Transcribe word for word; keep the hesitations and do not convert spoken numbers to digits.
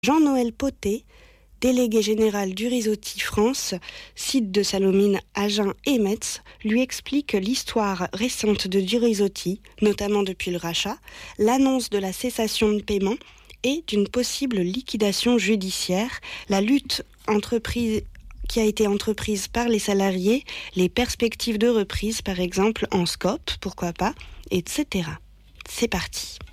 Jean-Noël Potet, délégué général d'Urizotti France, site de Sallaumines, Agen et Metz, lui explique l'histoire récente de Durizotti, notamment depuis le rachat, l'annonce de la cessation de paiement et d'une possible liquidation judiciaire, la lutte entreprise qui a été entreprise par les salariés, les perspectives de reprise par exemple en scope, pourquoi pas, et cetera. C'est parti.